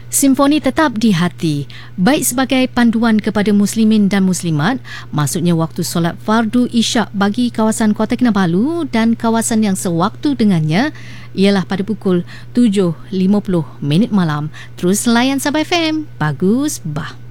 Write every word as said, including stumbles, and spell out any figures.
Simfoni tetap di hati, baik sebagai panduan kepada muslimin dan muslimat, maksudnya waktu solat fardu isyak bagi kawasan Kota Kinabalu dan kawasan yang sewaktu dengannya ialah pada pukul tujuh lima puluh minit malam. Terus layan Sabah F M. Bagus, bah.